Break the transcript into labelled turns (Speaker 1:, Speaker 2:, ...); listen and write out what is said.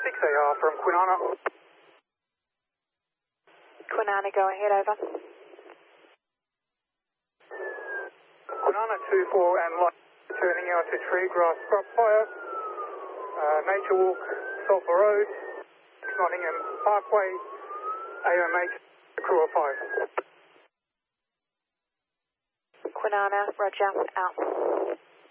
Speaker 1: 6AR from Kwinana.
Speaker 2: Kwinana, go ahead, over.
Speaker 1: Kwinana 2-4 and light turning out to Treegrass Scrub Fire. Nature Walk, Sulphur Road, Nottingham Parkway, AOMH, crew of 5.
Speaker 2: Kwinana, roger, out.